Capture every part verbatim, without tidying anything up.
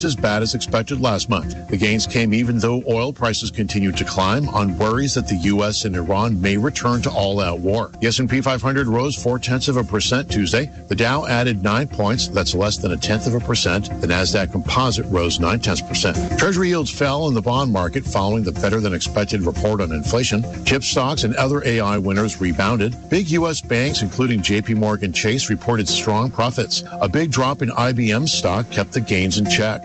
as bad as expected last month. The gains came even though oil prices continued to climb on worries that the U S and Iran may return to all-out war. The S and P five hundred rose four-tenths of a percent Tuesday. The Dow added nine points. That's less than a tenth of a percent. The Nasdaq Composite rose nine-tenths percent. Treasury yields fell in the bond market following the better-than-expected report on inflation. Chip stocks and other A I winners rebounded. Big U S banks, including J P Morgan Chase, reported strong profits. A big drop in I B M stock kept the gains in check.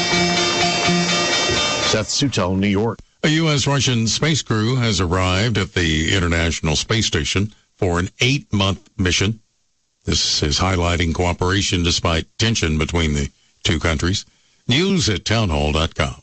Seth Sutel, New York. A U S-Russian space crew has arrived at the International Space Station for an eight-month mission. This is highlighting cooperation despite tension between the two countries. News at townhall dot com.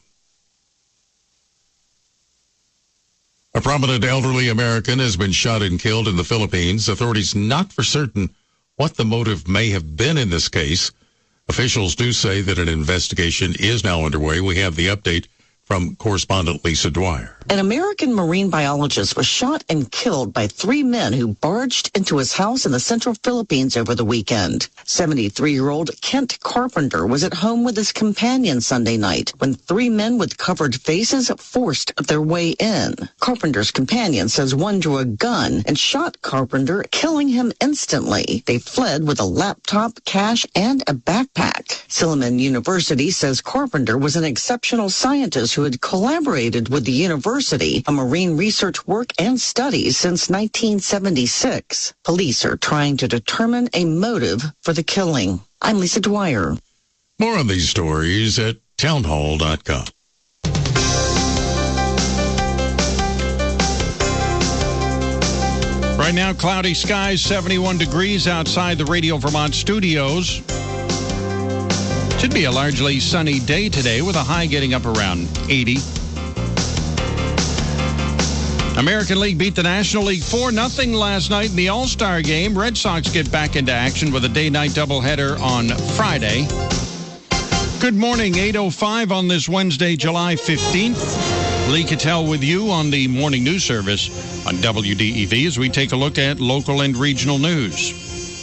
A prominent elderly American has been shot and killed in the Philippines. Authorities not for certain what the motive may have been in this case. Officials do say that an investigation is now underway. We have the update from correspondent Lisa Dwyer. An American marine biologist was shot and killed by three men who barged into his house in the central Philippines over the weekend. seventy-three-year-old Kent Carpenter was at home with his companion Sunday night when three men with covered faces forced their way in. Carpenter's companion says one drew a gun and shot Carpenter, killing him instantly. They fled with a laptop, cash, and a backpack. Silliman University says Carpenter was an exceptional scientist who had collaborated with the university on marine research work and studies since nineteen seventy-six. Police are trying to determine a motive for the killing. I'm Lisa Dwyer. More on these stories at townhall dot com. Right now, cloudy skies, seventy-one degrees outside the Radio Vermont studios. Should be a largely sunny day today with a high getting up around eighty. American League beat the National League four nothing last night in the All-Star game. Red Sox get back into action with a day-night doubleheader on Friday. Good morning, eight oh five on this Wednesday, July fifteenth. Lee Cattell with you on the Morning News Service on W D E V as we take a look at local and regional news.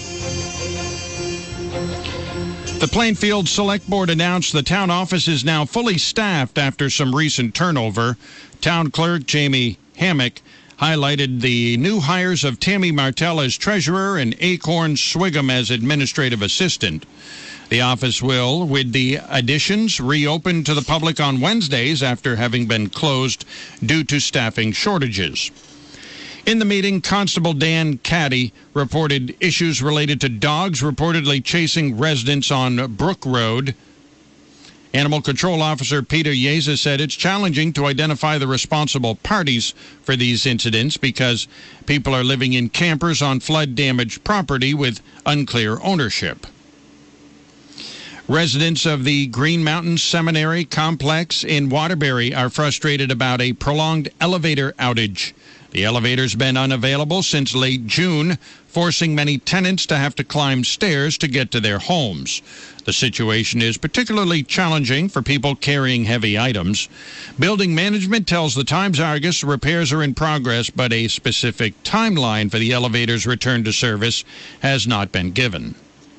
The Plainfield Select Board announced the town office is now fully staffed after some recent turnover. Town Clerk Jamie Hammock highlighted the new hires of Tammy Martell as treasurer and Acorn Swigum as administrative assistant. The office will, with the additions, reopen to the public on Wednesdays after having been closed due to staffing shortages. In the meeting, Constable Dan Caddy reported issues related to dogs reportedly chasing residents on Brook Road. Animal Control Officer Peter Yeza said it's challenging to identify the responsible parties for these incidents because people are living in campers on flood-damaged property with unclear ownership. Residents of the Green Mountain Seminary complex in Waterbury are frustrated about a prolonged elevator outage. The elevator's been unavailable since late June, forcing many tenants to have to climb stairs to get to their homes. The situation is particularly challenging for people carrying heavy items. Building management tells the Times-Argus repairs are in progress, but a specific timeline for the elevator's return to service has not been given.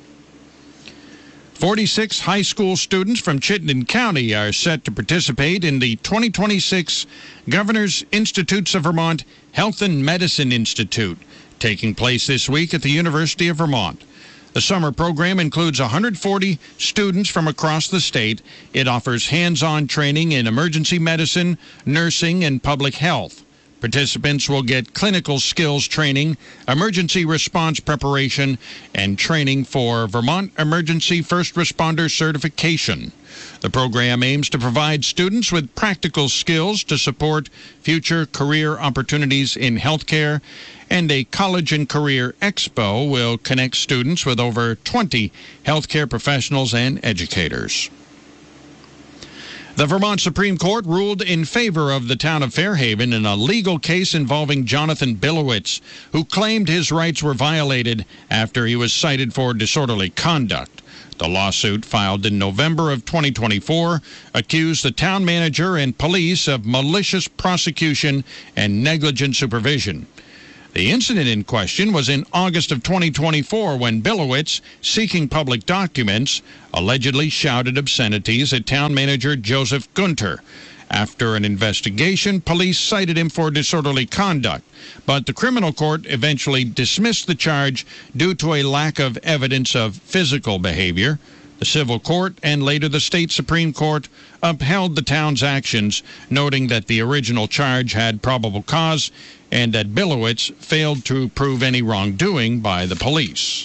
forty-six high school students from Chittenden County are set to participate in the twenty twenty-six Governor's Institutes of Vermont Health and Medicine Institute, taking place this week at the University of Vermont. The summer program includes one hundred forty students from across the state. It offers hands-on training in emergency medicine, nursing, and public health. Participants will get clinical skills training, emergency response preparation, and training for Vermont Emergency First Responder Certification. The program aims to provide students with practical skills to support future career opportunities in healthcare, and a College and Career Expo will connect students with over twenty healthcare professionals and educators. The Vermont Supreme Court ruled in favor of the town of Fairhaven in a legal case involving Jonathan Bilowitz, who claimed his rights were violated after he was cited for disorderly conduct. The lawsuit, filed in November of twenty twenty-four, accused the town manager and police of malicious prosecution and negligent supervision. The incident in question was in August of twenty twenty-four when Billowitz, seeking public documents, allegedly shouted obscenities at town manager Joseph Gunter. After an investigation, police cited him for disorderly conduct, but the criminal court eventually dismissed the charge due to a lack of evidence of physical behavior. The civil court and later the state Supreme Court upheld the town's actions, noting that the original charge had probable cause and that Billowitz failed to prove any wrongdoing by the police.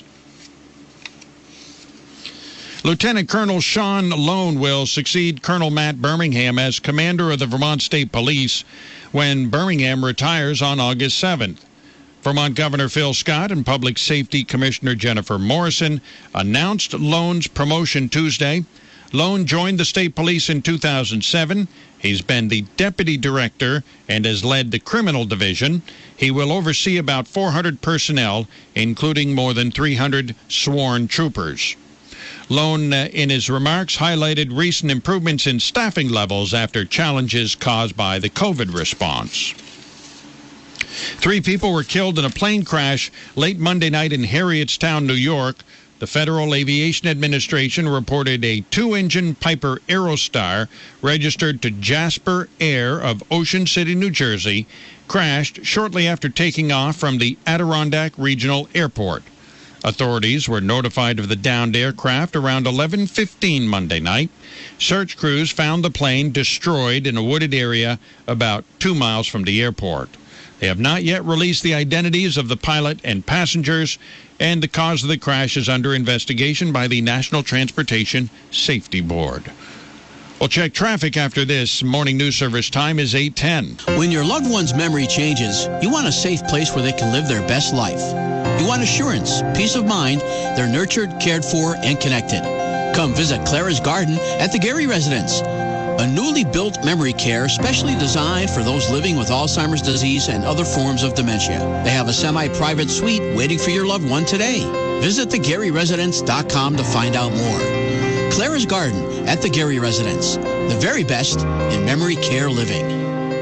Lieutenant Colonel Sean Lone will succeed Colonel Matt Birmingham as commander of the Vermont State Police when Birmingham retires on August seventh. Vermont Governor Phil Scott and Public Safety Commissioner Jennifer Morrison announced Lone's promotion Tuesday. Lone joined the state police in two thousand seven. He's been the deputy director and has led the criminal division. He will oversee about four hundred personnel, including more than three hundred sworn troopers. Lone, uh, in his remarks, highlighted recent improvements in staffing levels after challenges caused by the COVID response. Three people were killed in a plane crash late Monday night in Harrietstown, New York. The Federal Aviation Administration reported a two-engine Piper Aerostar registered to Jasper Air of Ocean City, New Jersey, crashed shortly after taking off from the Adirondack Regional Airport. Authorities were notified of the downed aircraft around eleven fifteen Monday night. Search crews found the plane destroyed in a wooded area about two miles from the airport. They have not yet released the identities of the pilot and passengers, and the cause of the crash is under investigation by the National Transportation Safety Board. We'll check traffic after this. Morning news service time is eight ten. When your loved one's memory changes, you want a safe place where they can live their best life. You want assurance, peace of mind, they're nurtured, cared for, and connected. Come visit Clara's Garden at the Gary Residence, a newly built memory care specially designed for those living with Alzheimer's disease and other forms of dementia. They have a semi-private suite waiting for your loved one today. Visit the gary residence dot com to find out more. Clara's Garden at the Gary Residence, the very best in memory care living.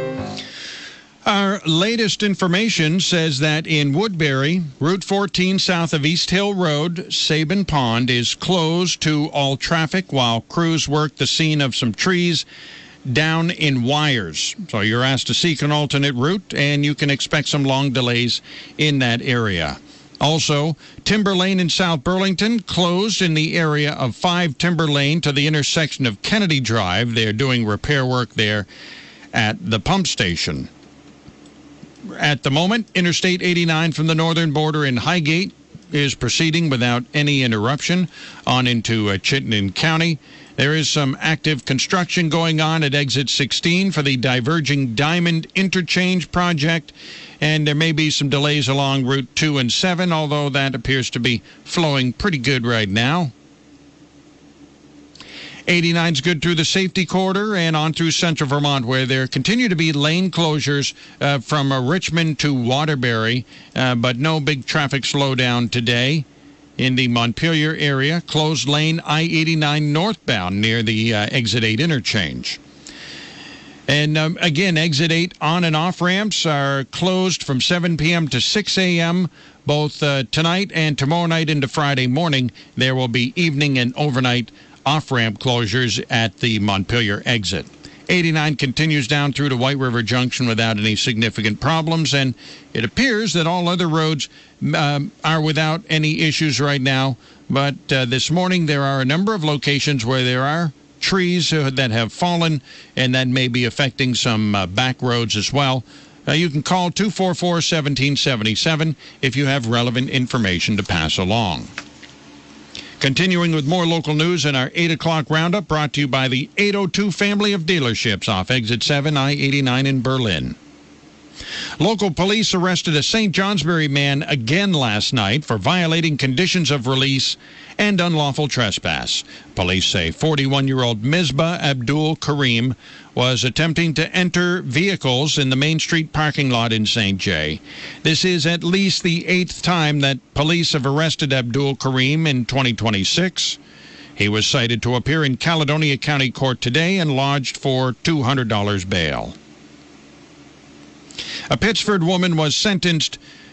Our latest information says that in Woodbury, Route fourteen south of East Hill Road, Sabin Pond, is closed to all traffic while crews work the scene of some trees down in wires. So you're asked to seek an alternate route, and you can expect some long delays in that area. Also, Timber Lane in South Burlington closed in the area of five Timber Lane to the intersection of Kennedy Drive. They're doing repair work there at the pump station. At the moment, Interstate eighty-nine from the northern border in Highgate is proceeding without any interruption on into uh, Chittenden County. There is some active construction going on at Exit sixteen for the Diverging Diamond Interchange project, and there may be some delays along Route two and seven, although that appears to be flowing pretty good right now. eighty-nine's good through the safety corridor and on through central Vermont, where there continue to be lane closures uh, from uh, Richmond to Waterbury, uh, but no big traffic slowdown today. In the Montpelier area, closed lane I eighty-nine northbound near the uh, Exit eight interchange. And um, again, Exit eight on and off ramps are closed from seven p.m. to six a.m. both uh, tonight and tomorrow night into Friday morning. There will be evening and overnight off-ramp closures at the Montpelier exit. eighty-nine continues down through to White River Junction without any significant problems, and it appears that all other roads um, are without any issues right now. But uh, this morning there are a number of locations where there are trees uh, that have fallen, and that may be affecting some uh, back roads as well. Uh, you can call two four four, one seven seven seven if you have relevant information to pass along. Continuing with more local news in our eight o'clock roundup, brought to you by the eight oh two family of dealerships off Exit seven, I eighty-nine in Berlin. Local police arrested a Saint Johnsbury man again last night for violating conditions of release and unlawful trespass. Police say forty-one-year-old Misbah Abdul Karim was attempting to enter vehicles in the Main Street parking lot in Saint Jay. This is at least the eighth time that police have arrested Abdul Karim in twenty twenty-six. He was cited to appear in Caledonia County Court today and lodged for two hundred dollars bail. A Pittsford woman was sentenced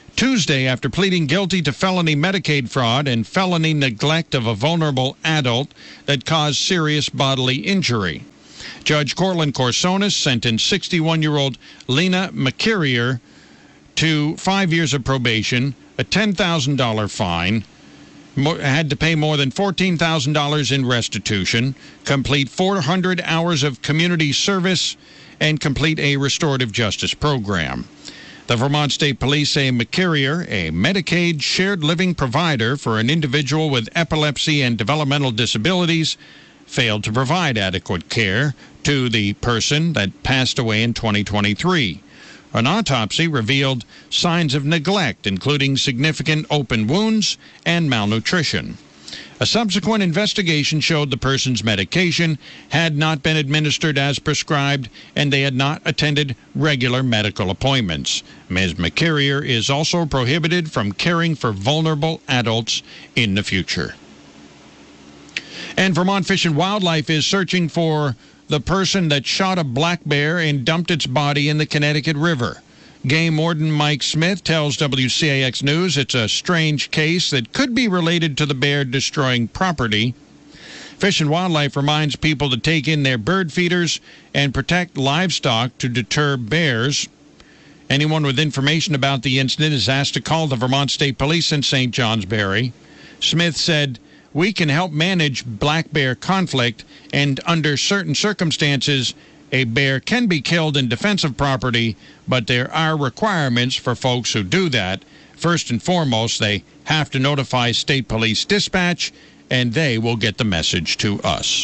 Tuesday after pleading guilty to felony Medicaid fraud and felony neglect of a vulnerable adult that caused serious bodily injury. Judge Cortland Corsonis sentenced sixty-one-year-old Lena McCurrier to five years of probation, a ten thousand dollars fine, had to pay more than fourteen thousand dollars in restitution, complete four hundred hours of community service, and complete a restorative justice program. The Vermont State Police say McCurrier, a Medicaid shared living provider for an individual with epilepsy and developmental disabilities, failed to provide adequate care to the person that passed away in twenty twenty-three. An autopsy revealed signs of neglect, including significant open wounds and malnutrition. A subsequent investigation showed the person's medication had not been administered as prescribed, and they had not attended regular medical appointments. Miz McCurrier is also prohibited from caring for vulnerable adults in the future. And Vermont Fish and Wildlife is searching for the person that shot a black bear and dumped its body in the Connecticut River. Game Warden Mike Smith tells W C A X News it's a strange case that could be related to the bear destroying property. Fish and Wildlife reminds people to take in their bird feeders and protect livestock to deter bears. Anyone with information about the incident is asked to call the Vermont State Police in Saint Johnsbury. Smith said, "We can help manage black bear conflict, and under certain circumstances, a bear can be killed in defense of property, but there are requirements for folks who do that. First and foremost, they have to notify State Police Dispatch, and they will get the message to us."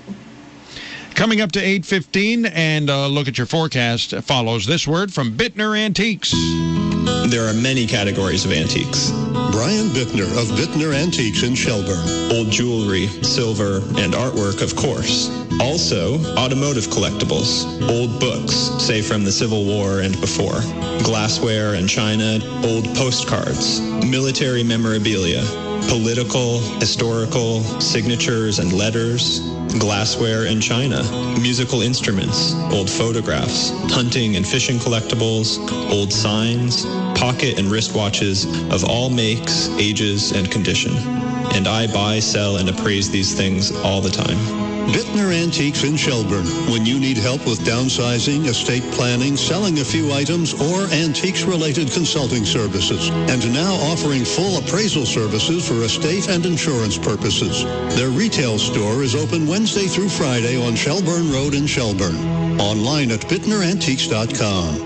Coming up to eight fifteen, and a look at your forecast follows this word from Bittner Antiques. There are many categories of antiques. Brian Bittner of Bittner Antiques in Shelburne. Old jewelry, silver, and artwork, of course. Also, automotive collectibles, old books, say from the Civil War and before, glassware and china, old postcards, military memorabilia, political, historical, signatures and letters, glassware and china, musical instruments, old photographs, hunting and fishing collectibles, old signs, pocket and wristwatches of all makes, ages, and condition. And I buy, sell, and appraise these things all the time. Bittner Antiques in Shelburne. When you need help with downsizing, estate planning, selling a few items, or antiques-related consulting services. And now offering full appraisal services for estate and insurance purposes. Their retail store is open Wednesday through Friday on Shelburne Road in Shelburne. Online at bittner antiques dot com.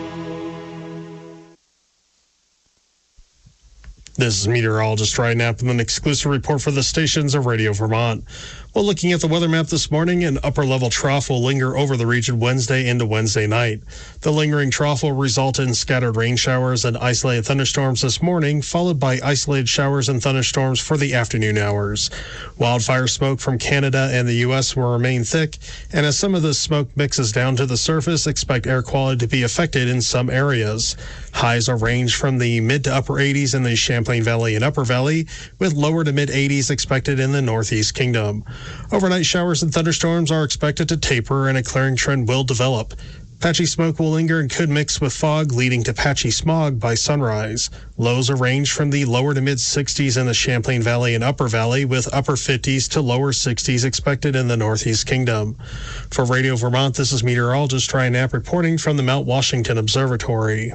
This is meteorologist Ryan Knapp with an exclusive report for the stations of Radio Vermont. Well, looking at the weather map this morning, an upper-level trough will linger over the region Wednesday into Wednesday night. The lingering trough will result in scattered rain showers and isolated thunderstorms this morning, followed by isolated showers and thunderstorms for the afternoon hours. Wildfire smoke from Canada and the U S will remain thick, and as some of this smoke mixes down to the surface, expect air quality to be affected in some areas. Highs will range from the mid to upper eighties in the Champlain Valley and Upper Valley, with lower to mid eighties expected in the Northeast Kingdom. Overnight showers and thunderstorms are expected to taper, and a clearing trend will develop. Patchy smoke will linger and could mix with fog, leading to patchy smog by sunrise. Lows will range from the lower to mid sixties in the Champlain Valley and Upper Valley, with upper fifties to lower sixties expected in the Northeast Kingdom. For Radio Vermont, this is meteorologist Ryan Knapp reporting from the Mount Washington Observatory.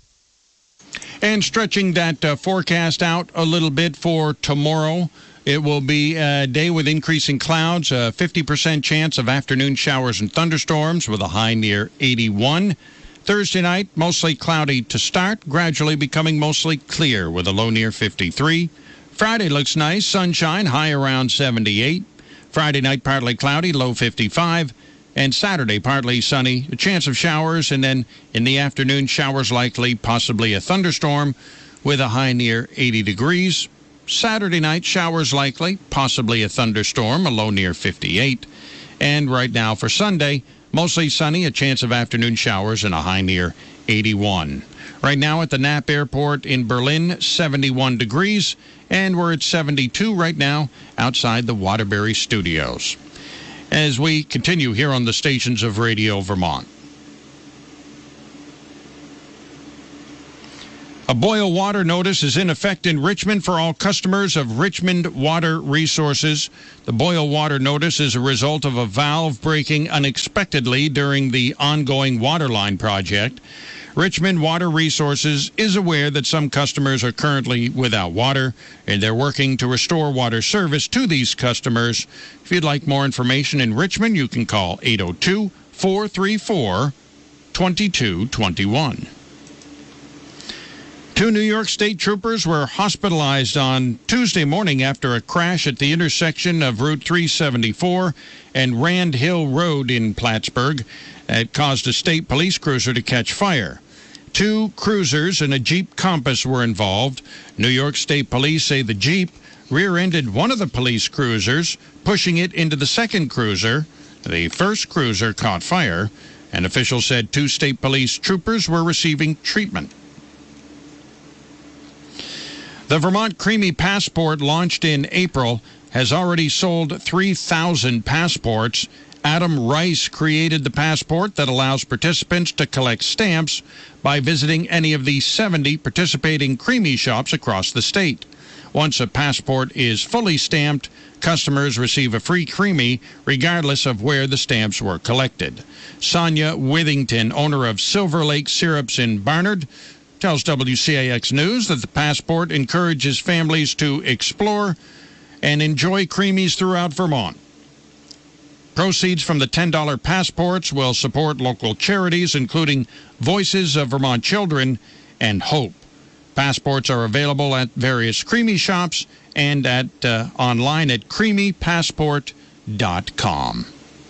And stretching that uh, forecast out a little bit for tomorrow, it will be a day with increasing clouds, a fifty percent chance of afternoon showers and thunderstorms with a high near eighty-one. Thursday night, mostly cloudy to start, gradually becoming mostly clear with a low near fifty-three. Friday looks nice, sunshine, high around seventy-eight. Friday night, partly cloudy, low fifty-five. And Saturday, partly sunny, a chance of showers, and then in the afternoon, showers likely, possibly a thunderstorm with a high near eighty degrees. Saturday night, showers likely, possibly a thunderstorm, a low near fifty-eight. And right now for Sunday, mostly sunny, a chance of afternoon showers, and a high near eighty-one. Right now at the Knapp Airport in Berlin, seventy-one degrees, and we're at seventy-two right now outside the Waterbury Studios. As we continue here on the stations of Radio Vermont. A boil water notice is in effect in Richmond for all customers of Richmond Water Resources. The boil water notice is a result of a valve breaking unexpectedly during the ongoing waterline project. Richmond Water Resources is aware that some customers are currently without water, and they're working to restore water service to these customers. If you'd like more information in Richmond, you can call eight oh two, four three four, two two two one. Two New York State troopers were hospitalized on Tuesday morning after a crash at the intersection of Route three seventy-four and Rand Hill Road in Plattsburgh. It caused a state police cruiser to catch fire. Two cruisers and a Jeep Compass were involved. New York State Police say the Jeep rear-ended one of the police cruisers, pushing it into the second cruiser. The first cruiser caught fire, and officials said two state police troopers were receiving treatment. The Vermont Creamy Passport, launched in April, has already sold three thousand passports. Adam Rice created the passport that allows participants to collect stamps by visiting any of the seventy participating Creamy shops across the state. Once a passport is fully stamped, customers receive a free Creamy regardless of where the stamps were collected. Sonia Withington, owner of Silver Lake Syrups in Barnard, tells W C A X News that the passport encourages families to explore and enjoy Creamies throughout Vermont. Proceeds from the ten dollar passports will support local charities, including Voices of Vermont Children and Hope. Passports are available at various Creamy shops and at uh, online at creamy passport dot com.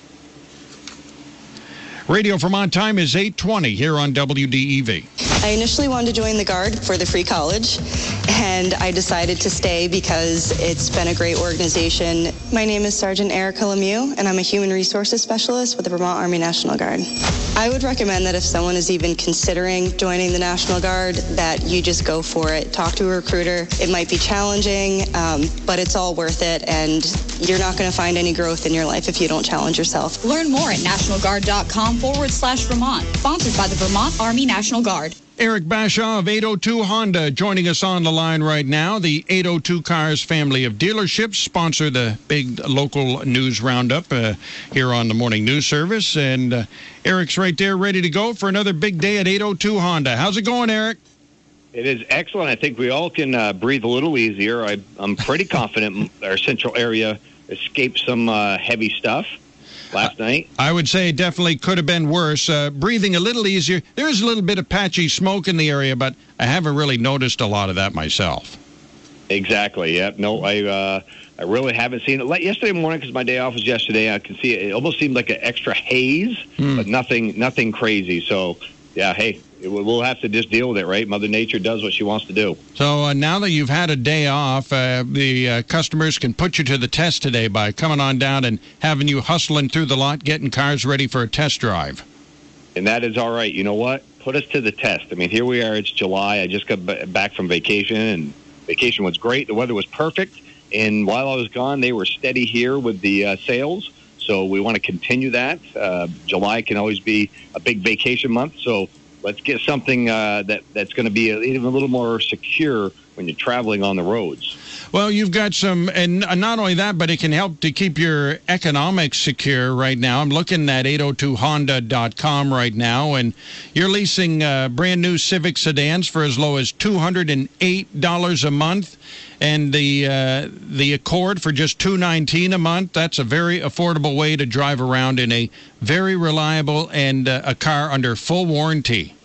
Radio Vermont time is eight twenty here on W D E V. I initially wanted to join the Guard for the free college, and I decided to stay because it's been a great organization. My name is Sergeant Erica Lemieux, and I'm a Human Resources Specialist with the Vermont Army National Guard. I would recommend that if someone is even considering joining the National Guard, that you just go for it. Talk to a recruiter. It might be challenging, um, but it's all worth it, and you're not going to find any growth in your life if you don't challenge yourself. Learn more at national guard dot com forward slash Vermont. Sponsored by the Vermont Army National Guard. Eric Bashaw of eight oh two Honda joining us on the line right now. The eight oh two Cars family of dealerships sponsor the big local news roundup uh, here on the morning news service. And uh, Eric's right there ready to go for another big day at eight oh two Honda. How's it going, Eric? It is excellent. I think we all can uh, breathe a little easier. I, I'm pretty confident our central area escaped some uh, heavy stuff last night. I would say it definitely could have been worse. Uh, breathing a little easier. There's a little bit of patchy smoke in the area, but I haven't really noticed a lot of that myself. Exactly. Yep. No, I uh, I really haven't seen it. Like yesterday morning, because my day off was yesterday, I could see it. It almost seemed like an extra haze, mm. but nothing, nothing crazy. So, yeah, hey, it, we'll have to just deal with it, right? Mother Nature does what she wants to do. So uh, now that you've had a day off, uh, the uh, customers can put you to the test today by coming on down and having you hustling through the lot, getting cars ready for a test drive. And that is all right. You know what? Put us to the test. I mean, here we are. It's July. I just got b- back from vacation, and vacation was great. The weather was perfect. And while I was gone, they were steady here with the uh, sales. So we want to continue that. Uh, July can always be a big vacation month. So let's get something uh, that, that's going to be even a little more secure when you're traveling on the roads. Well, you've got some, and not only that, but it can help to keep your economics secure right now. I'm looking at eight oh two honda dot com right now, and you're leasing uh, brand new Civic sedans for as low as two hundred eight dollars a month, and the uh, the Accord for just two hundred nineteen dollars a month. That's a very affordable way to drive around in a very reliable and uh, a car under full warranty.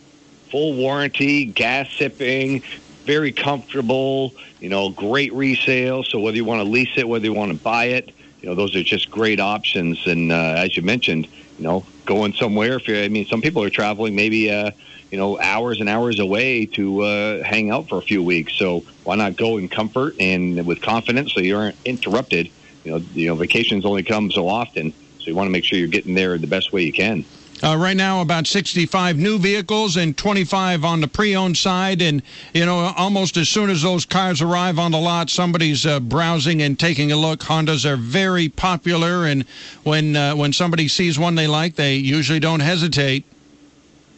Full warranty, gas sipping, very comfortable, you know, great resale. So whether you want to lease it, whether you want to buy it, you know, those are just great options. And uh, as you mentioned, you know, going somewhere, if you're, I mean, some people are traveling maybe, uh, you know, hours and hours away to uh, hang out for a few weeks. So why not go in comfort and with confidence so you aren't interrupted? You know, you know, vacations only come so often. So you want to make sure you're getting there the best way you can. Uh, right now, about sixty-five new vehicles and twenty-five on the pre-owned side. And, you know, almost as soon as those cars arrive on the lot, somebody's uh, browsing and taking a look. Hondas are very popular, and when uh, when somebody sees one they like, they usually don't hesitate.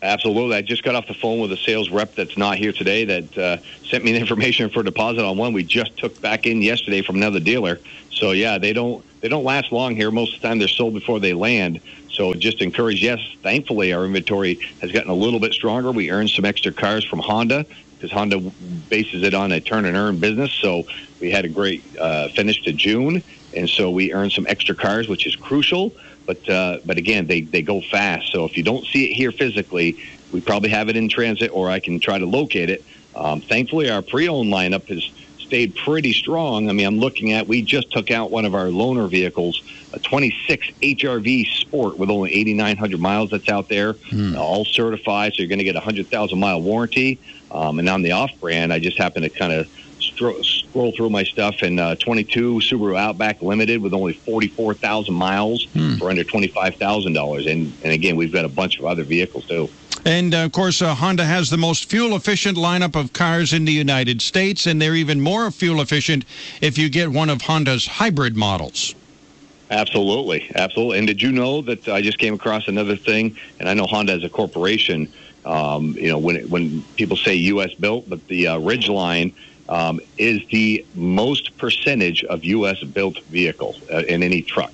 Absolutely. I just got off the phone with a sales rep that's not here today that uh, sent me the information for deposit on one we just took back in yesterday from another dealer. So, yeah, they don't they don't last long here. Most of the time they're sold before they land. So just encourage, yes, thankfully our inventory has gotten a little bit stronger. We earned some extra cars from Honda because Honda bases it on a turn and earn business. So we had a great uh, finish to June. And so we earned some extra cars, which is crucial. But, uh, but again, they, they go fast. So if you don't see it here physically, we probably have it in transit or I can try to locate it. Um, thankfully, our pre-owned lineup has stayed pretty strong. I mean, I'm looking at, we just took out one of our loaner vehicles, a twenty-six H R V Sport with only eighty-nine hundred miles that's out there, mm. uh, all certified. So you're going to get a one hundred thousand mile warranty. Um, and on the off-brand, I just happened to kind of stro- scroll through my stuff, and uh, twenty-two Subaru Outback Limited with only forty-four thousand miles mm. for under twenty-five thousand dollars. And, and again, we've got a bunch of other vehicles, too. And, uh, of course, uh, Honda has the most fuel-efficient lineup of cars in the United States, and they're even more fuel-efficient if you get one of Honda's hybrid models. Absolutely, absolutely. And did you know that I just came across another thing, and I know Honda as a corporation, um, you know, when it, when people say U S built, but the uh, Ridgeline um, is the most percentage of U S built vehicle uh, in any truck.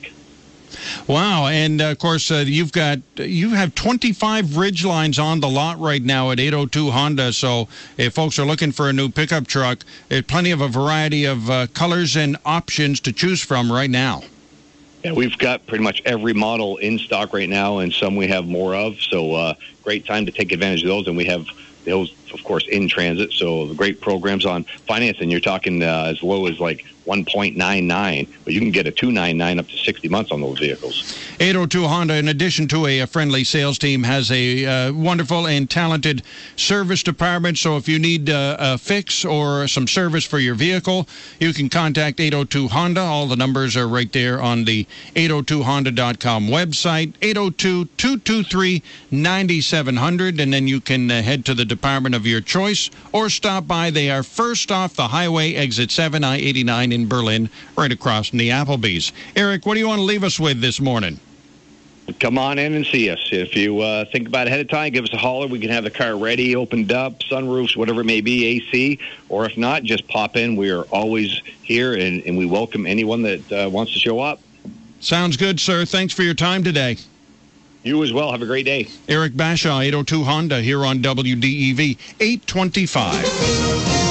Wow, and uh, of course, uh, you've got you have twenty-five Ridgelines on the lot right now at eight oh two Honda. So, if folks are looking for a new pickup truck, there's plenty of a variety of uh, colors and options to choose from right now. Yeah, we've got pretty much every model in stock right now, and some we have more of. So, uh, great time to take advantage of those, and we have those, of course, in transit. So, the great programs on financing. You're talking uh, as low as like one point nine nine, but you can get a two ninety-nine up to sixty months on those vehicles. eight oh two Honda, in addition to a, a friendly sales team, has a uh, wonderful and talented service department. So if you need uh, a fix or some service for your vehicle, you can contact eight oh two Honda. All the numbers are right there on the eight oh two honda dot com website, eight oh two, two two three, nine seven zero zero, and then you can uh, head to the department of your choice or stop by. They are first off the highway, exit seven, I eighty-nine in Berlin, right across from the Applebee's. Eric, what do you want to leave us with this morning? Come on in and see us. If you uh, think about it ahead of time, give us a holler. We can have the car ready, opened up, sunroofs, whatever it may be, A C. Or if not, just pop in. We are always here, and, and we welcome anyone that uh, wants to show up. Sounds good, sir. Thanks for your time today. You as well. Have a great day. Eric Bashaw, eight oh two Honda, here on W D E V eight twenty-five.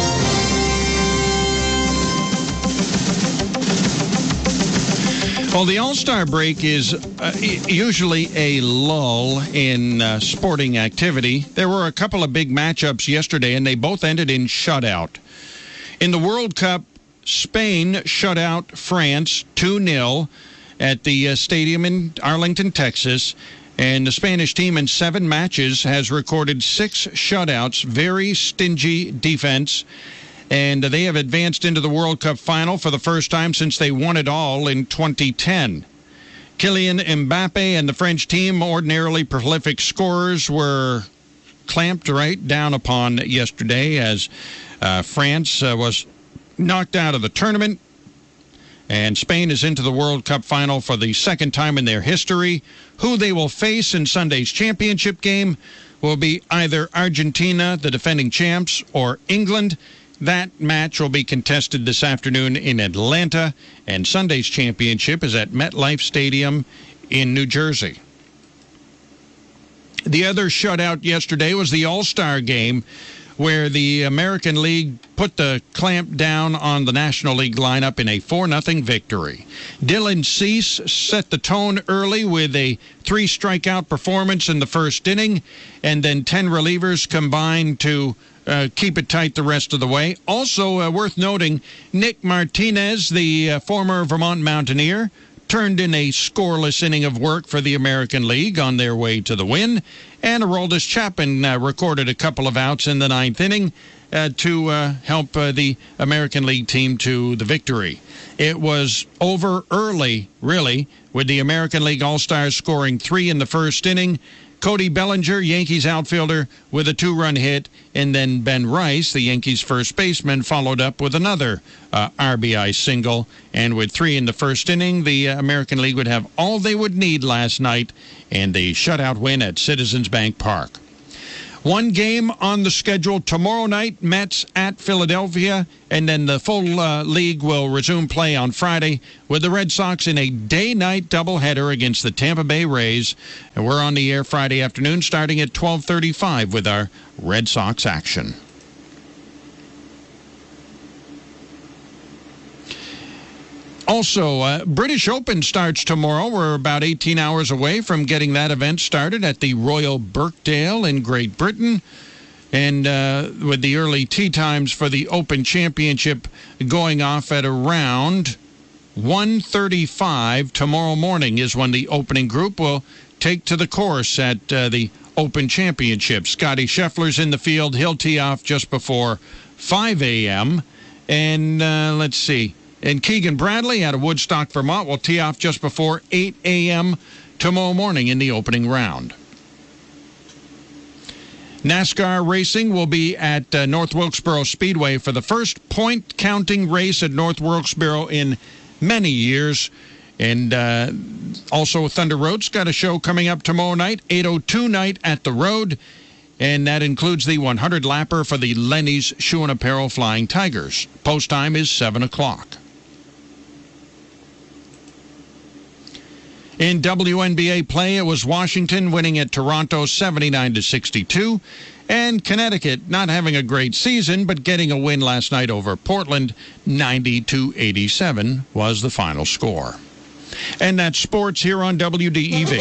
Well, the All-Star break is uh, usually a lull in uh, sporting activity. There were a couple of big matchups yesterday, and they both ended in shutout. In the World Cup, Spain shut out France two nil at the uh, stadium in Arlington, Texas. And the Spanish team in seven matches has recorded six shutouts, very stingy defense. And they have advanced into the World Cup final for the first time since they won it all in twenty ten. Kylian Mbappe and the French team, ordinarily prolific scorers, were clamped right down upon yesterday as uh, France uh, was knocked out of the tournament. And Spain is into the World Cup final for the second time in their history. Who they will face in Sunday's championship game will be either Argentina, the defending champs, or England. That match will be contested this afternoon in Atlanta, and Sunday's championship is at MetLife Stadium in New Jersey. The other shutout yesterday was the All-Star game, where the American League put the clamp down on the National League lineup in a four nothing victory. Dylan Cease set the tone early with a three-strikeout performance in the first inning, and then ten relievers combined to Uh, keep it tight the rest of the way. Also uh, worth noting, Nick Martinez, the uh, former Vermont Mountaineer, turned in a scoreless inning of work for the American League on their way to the win. And Aroldis Chapman uh, recorded a couple of outs in the ninth inning uh, to uh, help uh, the American League team to the victory. It was over early, really, with the American League All-Stars scoring three in the first inning. Cody Bellinger, Yankees outfielder, with a two-run hit, and then Ben Rice, the Yankees first baseman, followed up with another uh, R B I single. And with three in the first inning, the uh, American League would have all they would need last night in the shutout win at Citizens Bank Park. One game on the schedule tomorrow night, Mets at Philadelphia, and then the full uh, league will resume play on Friday with the Red Sox in a day-night doubleheader against the Tampa Bay Rays. And we're on the air Friday afternoon starting at twelve thirty-five with our Red Sox action. Also, uh, British Open starts tomorrow. We're about eighteen hours away from getting that event started at the Royal Birkdale in Great Britain. And uh, with the early tee times for the Open Championship going off at around one thirty-five tomorrow morning is when the opening group will take to the course at uh, the Open Championship. Scotty Scheffler's in the field. He'll tee off just before five a.m. And uh, let's see. And Keegan Bradley out of Woodstock, Vermont, will tee off just before eight a.m. tomorrow morning in the opening round. NASCAR racing will be at uh, North Wilkesboro Speedway for the first point-counting race at North Wilkesboro in many years. And uh, also Thunder Road's got a show coming up tomorrow night, eight oh two night at the Road. And that includes the one hundred lapper for the Lenny's Shoe and Apparel Flying Tigers. Post time is seven o'clock. In W N B A play, it was Washington winning at Toronto seventy-nine to sixty-two, and Connecticut not having a great season, but getting a win last night over Portland. ninety to eighty-seven was the final score. And that's sports here on W D E V.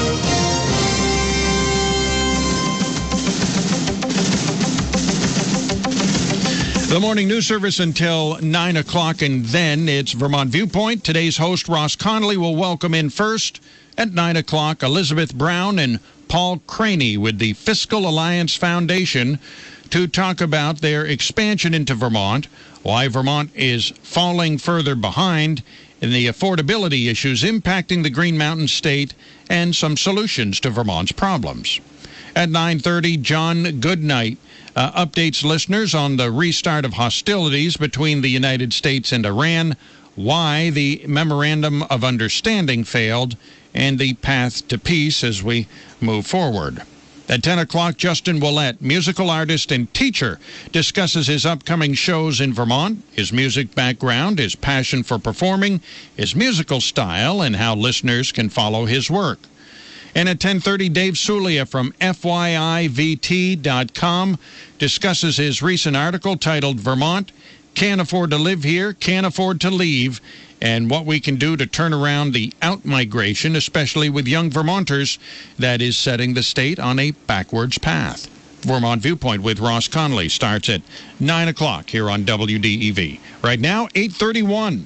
The morning news service until nine o'clock, and then it's Vermont Viewpoint. Today's host, Ross Connolly, will welcome in first at nine o'clock Elizabeth Brown and Paul Craney with the Fiscal Alliance Foundation to talk about their expansion into Vermont, why Vermont is falling further behind, and the affordability issues impacting the Green Mountain State, and some solutions to Vermont's problems. At nine thirty, John Goodnight Uh, updates listeners on the restart of hostilities between the United States and Iran, why the Memorandum of Understanding failed, and the path to peace as we move forward. At ten o'clock, Justin Willett, musical artist and teacher, discusses his upcoming shows in Vermont, his music background, his passion for performing, his musical style, and how listeners can follow his work. And at ten thirty, Dave Sulia from F Y I V T dot com discusses his recent article titled Vermont, Can't Afford to Live Here, Can't Afford to Leave, and what we can do to turn around the out-migration, especially with young Vermonters, that is setting the state on a backwards path. Vermont Viewpoint with Ross Connolly starts at nine o'clock here on W D E V. Right now, eight thirty-one.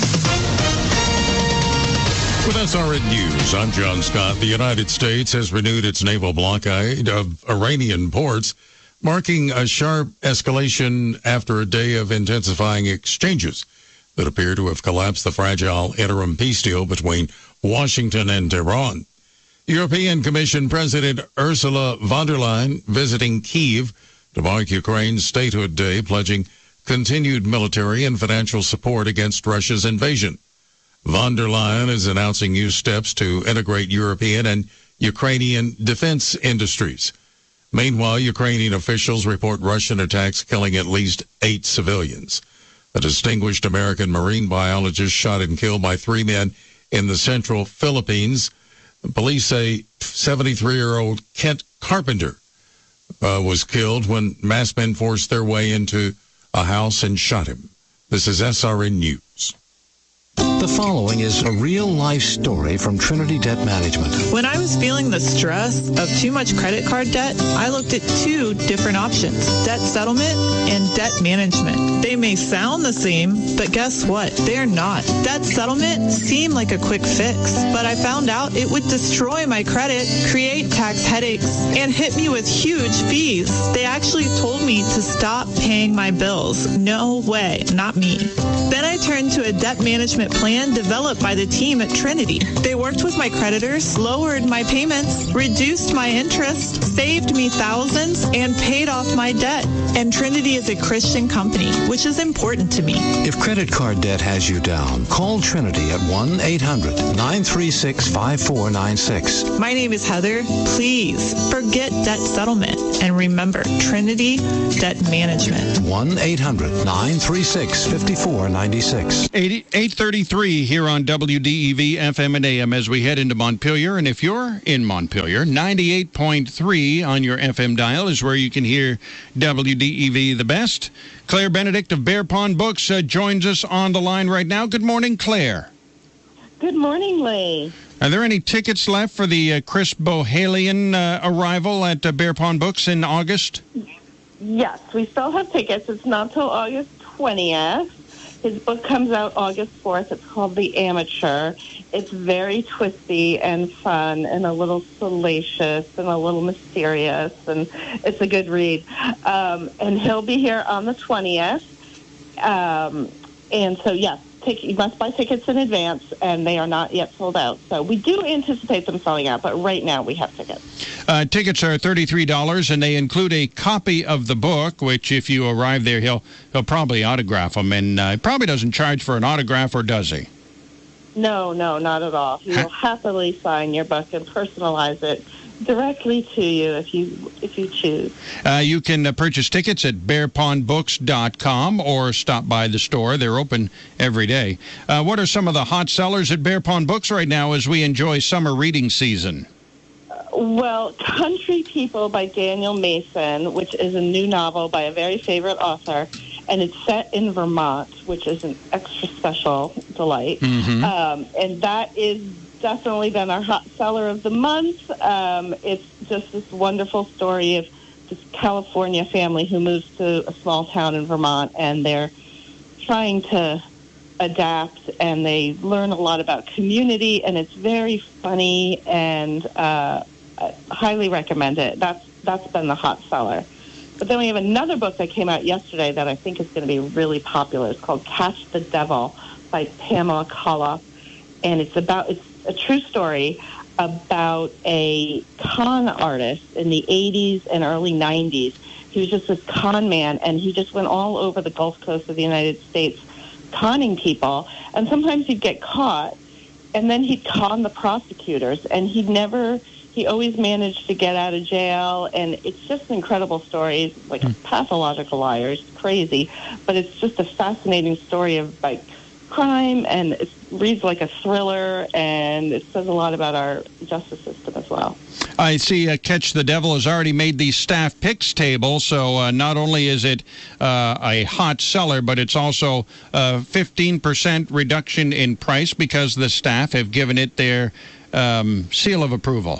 With S R N News, I'm John Scott. The United States has renewed its naval blockade of Iranian ports, marking a sharp escalation after a day of intensifying exchanges that appear to have collapsed the fragile interim peace deal between Washington and Tehran. European Commission President Ursula von der Leyen visiting Kyiv to mark Ukraine's Statehood Day, pledging continued military and financial support against Russia's invasion. Von der Leyen is announcing new steps to integrate European and Ukrainian defense industries. Meanwhile, Ukrainian officials report Russian attacks killing at least eight civilians. A distinguished American marine biologist shot and killed by three men in the central Philippines. Police say seventy-three-year-old Kent Carpenter uh, was killed when masked men forced their way into a house and shot him. This is S R N News. The following is a real-life story from Trinity Debt Management. When I was feeling the stress of too much credit card debt, I looked at two different options, debt settlement and debt management. They may sound the same, but guess what? They're not. Debt settlement seemed like a quick fix, but I found out it would destroy my credit, create tax headaches, and hit me with huge fees. They actually told me to stop paying my bills. No way, not me. Then I turned to a debt management plan plan developed by the team at Trinity. They worked with my creditors, lowered my payments, reduced my interest, saved me thousands, and paid off my debt. And Trinity is a Christian company, which is important to me. If credit card debt has you down, call Trinity at one eight hundred nine three six five four nine six. My name is Heather. Please forget debt settlement and remember Trinity Debt Management. one eight hundred nine three six five four nine six. eight thirty-three here on W D E V F M and A M as we head into Montpelier. And if you're in Montpelier, ninety-eight point three on your F M dial is where you can hear W D E V the best. Claire Benedict of Bear Pond Books uh, joins us on the line right now. Good morning, Claire. Good morning, Lee. Are there any tickets left for the uh, Chris Bohjalian uh, arrival at uh, Bear Pond Books in August? Yes, we still have tickets. It's not till August twentieth. His book comes out August fourth. It's called The Amateur. It's very twisty and fun and a little salacious and a little mysterious, and it's a good read. Um, and he'll be here on the twentieth. Um, and so, yes, take, you must buy tickets in advance, and they are not yet sold out. So we do anticipate them selling out, but right now we have tickets. Uh, tickets are thirty-three dollars, and they include a copy of the book, which if you arrive there, he'll he'll probably autograph them. And uh, he probably doesn't charge for an autograph, or does he? No, no, not at all. He will happily sign your book and personalize it directly to you if you if you choose. Uh, you can uh, purchase tickets at bear pond books dot com or stop by the store. They're open every day. Uh, what are some of the hot sellers at Bear Pond Books right now as we enjoy summer reading season? Well, Country People by Daniel Mason, which is a new novel by a very favorite author, and it's set in Vermont, which is an extra special delight. Mm-hmm. Um, and that is definitely been our hot seller of the month. Um, it's just this wonderful story of this California family who moves to a small town in Vermont, and they're trying to adapt, and they learn a lot about community, and it's very funny, and uh, I highly recommend it. That's that's been the hot seller. But then we have another book that came out yesterday that I think is going to be really popular. It's called Catch the Devil by Pamela Koloff, and it's about it's a true story about a con artist in the eighties and early nineties. He was just this con man, and he just went all over the Gulf Coast of the United States conning people, and sometimes he'd get caught, and then he'd con the prosecutors, and he'd never, he always managed to get out of jail, and it's just an incredible story. He's like a pathological liar. It's crazy, but it's just a fascinating story of, like, crime, and it reads like a thriller, and it says a lot about our justice system as well. I see uh, Catch the Devil has already made the staff picks table, so uh, not only is it uh, a hot seller, but it's also a fifteen percent reduction in price because the staff have given it their um, seal of approval.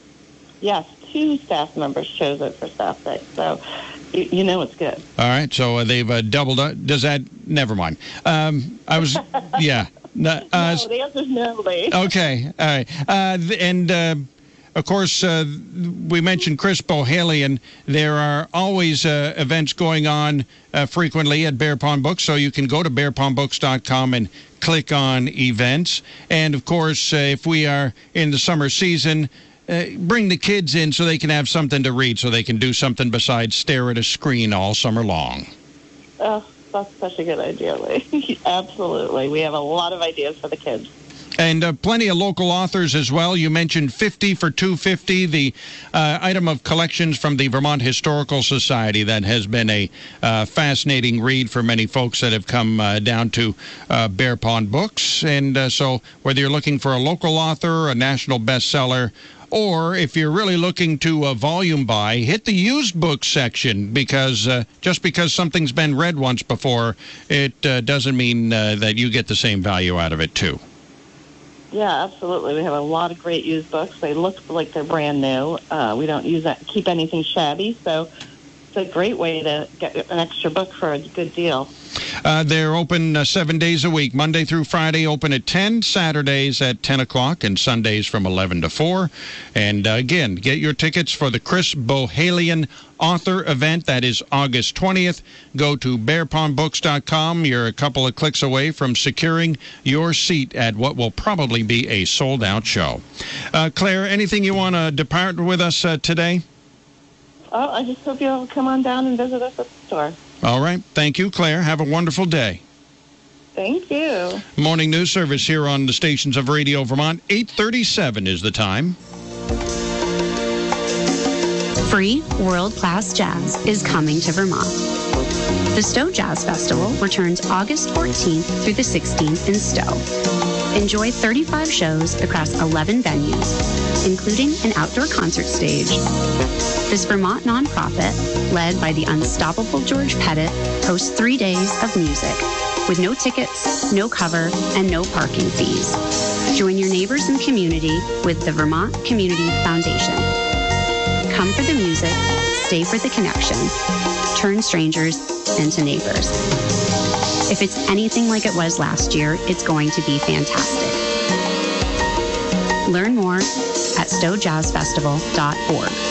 Yes, two staff members chose it for staff picks, so you, you know it's good. All right, so uh, they've uh, doubled up. Does that? Never mind. Um, I was, yeah. No, uh, no, the answer's no, Lee. Okay, all right. Uh, and, uh, of course, uh, we mentioned Chris Bohjalian. There are always uh, events going on uh, frequently at Bear Pond Books, so you can go to bear pond books dot com and click on events. And, of course, uh, if we are in the summer season, uh, bring the kids in so they can have something to read, so they can do something besides stare at a screen all summer long. Oh, that's such a good idea, Lee. Absolutely. We have a lot of ideas for the kids. And uh, plenty of local authors as well. You mentioned fifty for two fifty, the uh, item of collections from the Vermont Historical Society that has been a uh, fascinating read for many folks that have come uh, down to uh, Bear Pond Books. And uh, so whether you're looking for a local author, a national bestseller, or if you're really looking to a volume buy, hit the used book section, because uh, just because something's been read once before, it uh, doesn't mean uh, that you get the same value out of it, too. Yeah, absolutely. We have a lot of great used books. They look like they're brand new. Uh, we don't use that, keep anything shabby, so it's a great way to get an extra book for a good deal. Uh, they're open uh, seven days a week, Monday through Friday, open at ten, Saturdays at ten o'clock, and Sundays from eleven to four. And uh, again, get your tickets for the Chris Bohjalian author event. That is August twentieth. Go to bear pond books dot com. You're a couple of clicks away from securing your seat at what will probably be a sold-out show. Uh, Claire, anything you want to depart with us uh, today? Oh, I just hope you'll come on down and visit us at the store. All right. Thank you, Claire. Have a wonderful day. Thank you. Morning news service here on the stations of Radio Vermont. eight thirty-seven is the time. Free world-class jazz is coming to Vermont. The Stowe Jazz Festival returns August fourteenth through the sixteenth in Stowe. Enjoy thirty-five shows across eleven venues, including an outdoor concert stage. This Vermont nonprofit, led by the unstoppable George Pettit, hosts three days of music with no tickets, no cover, and no parking fees. Join your neighbors and community with the Vermont Community Foundation. Come for the music, stay for the connection, turn strangers into neighbors. If it's anything like it was last year, it's going to be fantastic. Learn more at stowe jazz festival dot org.